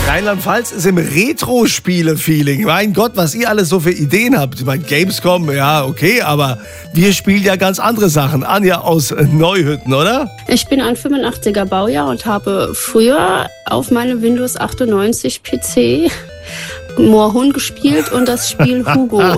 Rheinland-Pfalz ist im Retro-Spiele-Feeling. Mein Gott, was ihr alles so für Ideen habt. Ich meine, Gamescom, ja, okay, aber wir spielen ja ganz andere Sachen. Anja aus Neuhütten, oder? Ich bin ein 85er Baujahr und habe früher auf meinem Windows 98 PC Moorhuhn gespielt und das Spiel Hugo.